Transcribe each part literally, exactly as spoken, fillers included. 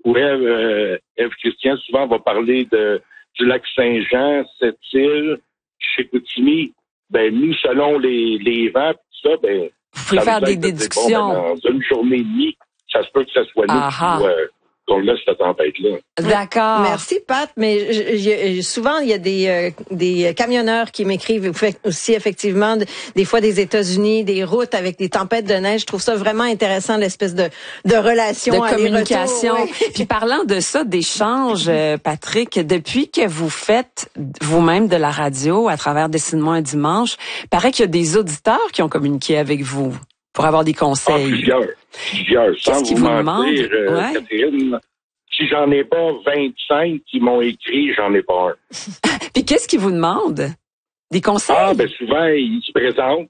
où Ève, euh, Ève Christian souvent va parler de du lac Saint-Jean, Sept-Îles, Chicoutimi. Ben nous, selon les, les vents, tout ça, ben vous pouvez faire des déductions. Bon, ben, dans une journée et demie, ça se peut que ça soit nous Aha. qui euh, qu'on laisse cette tempête-là. D'accord. Merci, Pat. Mais je, je, souvent, il y a des, euh, des camionneurs qui m'écrivent. Vous faites aussi, effectivement, de, des fois des États-Unis, des routes avec des tempêtes de neige. Je trouve ça vraiment intéressant, l'espèce de, de relation, de communication. Oui. Puis parlant de ça, d'échanges, euh, Patrick, depuis que vous faites vous-même de la radio à travers Dessine-moi un dimanche, paraît qu'il y a des auditeurs qui ont communiqué avec vous pour avoir des conseils. Ah, plusieurs. Plusieurs. Sans Qu'est-ce qu'ils vous vous mentir, demandent? euh, Ouais. Catherine, si j'en ai pas vingt-cinq qui m'ont écrit, j'en ai pas un. Puis qu'est-ce qu'ils vous demandent? Des conseils? Ah, ben souvent, ils se présentent.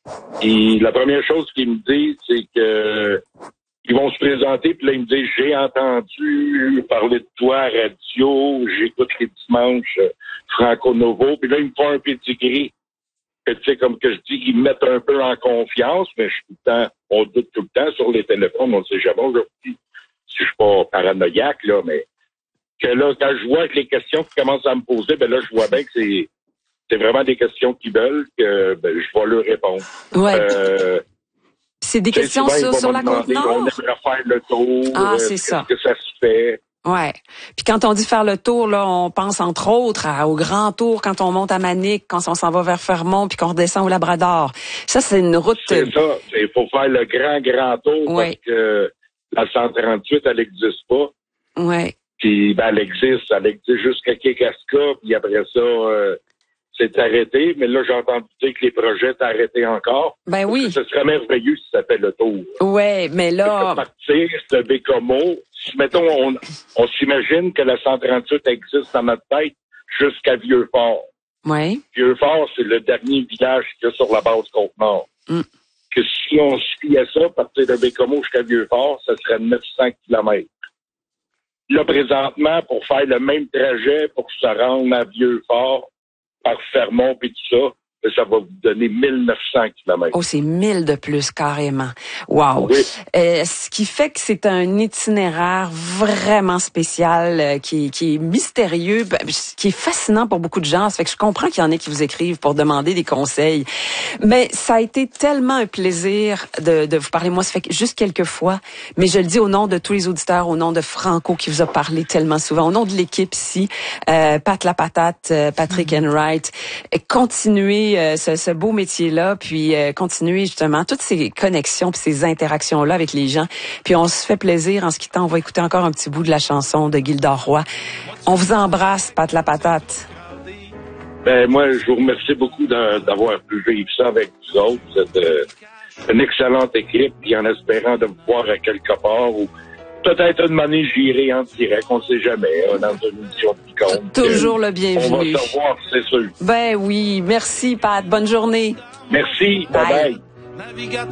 Et la première chose qu'ils me disent, c'est que ils vont se présenter, puis là, ils me disent, j'ai entendu parler de toi à la radio, j'écoute les dimanches euh, Franco Novo, puis là, ils me font un pedigree. Tu sais, comme que je dis, ils me mettent un peu en confiance, mais je suis tout le temps, on doute tout le temps sur les téléphones, on ne sait jamais aujourd'hui si je suis pas paranoïaque, là, mais que là, quand je vois que les questions qui commencent à me poser, ben là, je vois bien que c'est, c'est vraiment des questions qu'ils veulent, que ben, je vais leur répondre. Ouais. Euh, c'est des questions souvent, sur, sur la demander, Côte-Nord? on aimerait faire le tour. Ah, euh, c'est ça. Qu'est-ce que ça se fait? Ouais. Puis quand on dit faire le tour, là, on pense entre autres à, au grand tour quand on monte à Manic, quand on s'en va vers Fermont, puis qu'on redescend au Labrador. Ça, c'est une route. C'est ça. Il faut faire le grand, grand tour ouais. parce que la cent trente-huit, elle n'existe pas. Ouais. Puis, ben, elle existe. Elle existe jusqu'à Kekaska, puis après ça, euh, c'est arrêté. Mais là, j'ai entendu dire que les projets sont arrêtés encore. Ben oui. Ce serait merveilleux si ça fait le tour. Ouais, mais là. Partir de Bécomo. Si, mettons, on, on s'imagine que la cent trente-huit existe dans notre tête jusqu'à Vieux-Fort. Ouais. Vieux-Fort, c'est le dernier village qu'il y a sur la base Côte-Nord. Mm. Que si on suit à ça, partir de Bécomo jusqu'à Vieux-Fort, ça serait neuf cents kilomètres. Là, présentement, pour faire le même trajet, pour se rendre à Vieux-Fort, par Fermont et tout ça, ça va vous donner mille neuf cents kilomètres. Oh, c'est mille de plus, carrément. Wow. Oui. Euh, ce qui fait que c'est un itinéraire vraiment spécial, euh, qui, qui est mystérieux, qui est fascinant pour beaucoup de gens. Ça fait que je comprends qu'il y en a qui vous écrivent pour demander des conseils. Mais ça a été tellement un plaisir de, de vous parler. Moi, ça fait juste quelques fois, mais je le dis au nom de tous les auditeurs, au nom de Franco qui vous a parlé tellement souvent, au nom de l'équipe ici, euh, Pat la Patate, euh, Patrick Enright, continuez euh, ce, ce beau métier-là, puis euh, continuez justement toutes ces connexions puis ces interactions-là avec les gens. Puis on se fait plaisir en se quittant. On va écouter encore un petit bout de la chanson de Gildor Roy. On vous embrasse, Pat la Patate. Ben moi, je vous remercie beaucoup de, d'avoir pu vivre ça avec vous autres. Vous êtes euh, une excellente équipe, puis en espérant de me voir à quelque part ou peut-être une année, j'irai en direct, on ne sait jamais, hein, dans une émission qui compte. Toujours le bienvenu. On va savoir, c'est sûr. Ben oui, merci Pat, bonne journée. Merci, bye bye. bye.